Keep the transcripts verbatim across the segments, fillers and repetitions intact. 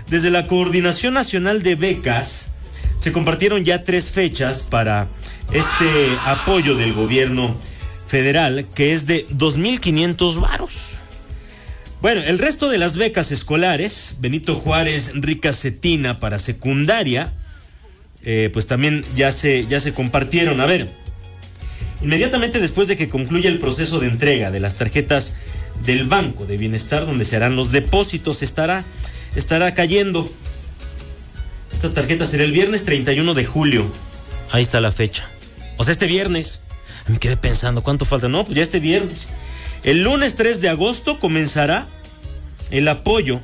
desde la Coordinación Nacional de Becas se compartieron ya tres fechas para este apoyo del gobierno federal, que es de dos mil quinientos varos. Bueno, el resto de las becas escolares, Benito Juárez, Rica Cetina para secundaria, eh, pues también ya se, ya se compartieron. A ver, inmediatamente después de que concluya el proceso de entrega de las tarjetas del Banco de Bienestar, donde se harán los depósitos, estará, estará cayendo. Esta tarjeta será el viernes treinta y uno de julio. Ahí está la fecha. O sea, este viernes. Me quedé pensando, ¿cuánto falta? No, pues ya este viernes. El lunes tres de agosto comenzará el apoyo.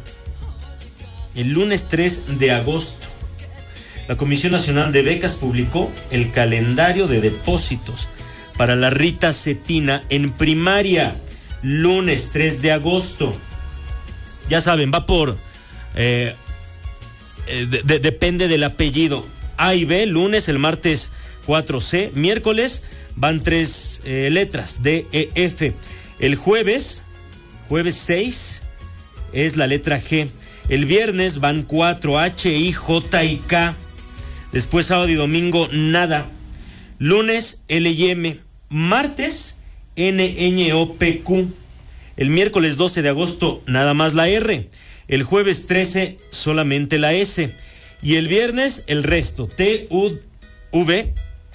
El lunes tres de agosto. La Comisión Nacional de Becas publicó el calendario de depósitos para la Rita Cetina en primaria. Lunes tres de agosto. Ya saben, va por... Eh, de, de, depende del apellido. A y B, lunes, el martes cuatro C. Miércoles van tres eh, letras, D, E, F. El jueves, jueves seis, es la letra G. El viernes van cuatro, H, I, J y K. Después sábado y domingo, nada. Lunes, L y M. Martes, N, Ñ, O, P, Q. El miércoles doce de agosto, nada más la R. El jueves trece, solamente la S. Y el viernes, el resto, T, U, V,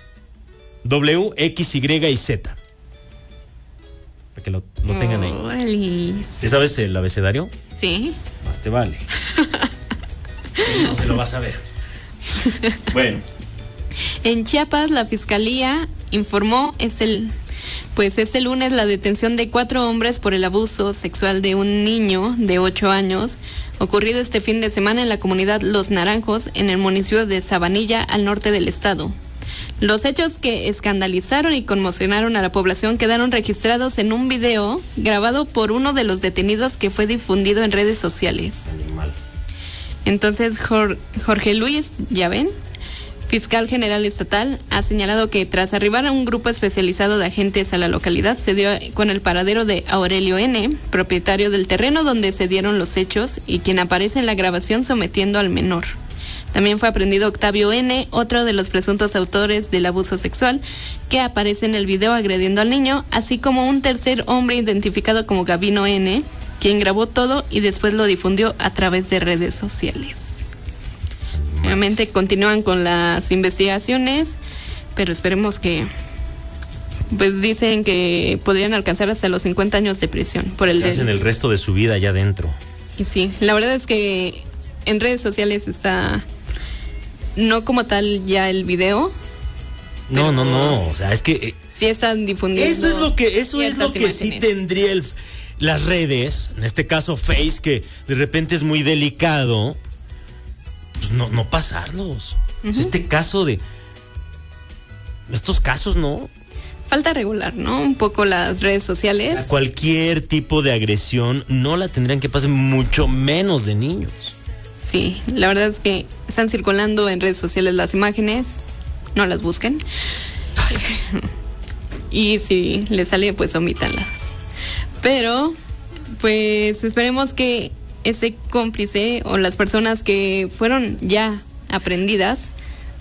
W, X, Y y Z. Para que lo, lo tengan ahí. Órale. ¿Sí sabes el abecedario? Sí. Más te vale. No se lo vas a ver. Bueno. En Chiapas, la Fiscalía informó este, pues este lunes la detención de cuatro hombres por el abuso sexual de un niño de ocho años, ocurrido este fin de semana en la comunidad Los Naranjos, en el municipio de Sabanilla, al norte del estado. Los hechos que escandalizaron y conmocionaron a la población quedaron registrados en un video grabado por uno de los detenidos que fue difundido en redes sociales. Animal. Entonces, Jorge Luis, ya ven, fiscal general estatal, ha señalado que tras arribar a un grupo especializado de agentes a la localidad, se dio con el paradero de Aurelio N., propietario del terreno donde se dieron los hechos y quien aparece en la grabación sometiendo al menor. También fue aprendido Octavio N., otro de los presuntos autores del abuso sexual, que aparece en el video agrediendo al niño, así como un tercer hombre identificado como Gabino N., quien grabó todo y después lo difundió a través de redes sociales. Obviamente continúan con las investigaciones, pero esperemos que, pues dicen que podrían alcanzar hasta los cincuenta años de prisión por el de... hacen el resto de su vida allá adentro. Y sí, la verdad es que en redes sociales está, no como tal ya el video. No, no, no, o sea, es que eh, sí están difundiendo. Eso es lo que, eso es lo que imágenes. Sí tendría el, las redes, en este caso Face, que de repente es muy delicado. Pues no, no pasarlos. Uh-huh. Este caso de... Estos casos, ¿no? Falta regular, ¿no? Un poco las redes sociales. O sea, cualquier tipo de agresión no la tendrían que pasar, mucho menos de niños. Sí, la verdad es que están circulando en redes sociales las imágenes. No las busquen. Y si les sale, pues omítanlas. Pero, pues esperemos que ese cómplice o las personas que fueron ya aprendidas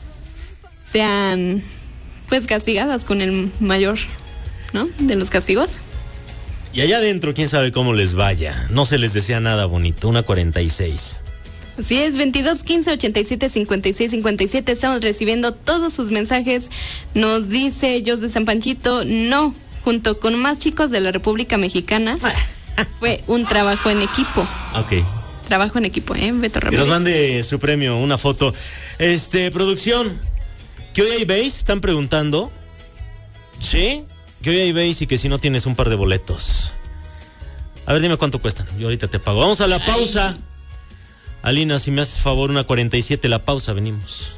sean pues castigadas con el mayor, ¿no?, de los castigos. Y allá adentro quién sabe cómo les vaya. No se les desea nada bonito. Una cuarenta y seis. Así es, veintidós quince ochenta y siete cincuenta y seis cincuenta y siete. Estamos recibiendo todos sus mensajes. Nos dice Jos de San Panchito, no, junto con más chicos de la República Mexicana. Fue un trabajo en equipo. Ok. Trabajo en equipo, ¿eh? Beto Ramírez. Que nos mande su premio, una foto. Este, producción, ¿que hoy hay base? Están preguntando. ¿Sí? Que hoy hay base y que si no tienes un par de boletos. A ver, dime cuánto cuestan. Yo ahorita te pago. Vamos a la pausa. Ay. Alina, si me haces favor, una cuarenta y siete, la pausa, venimos.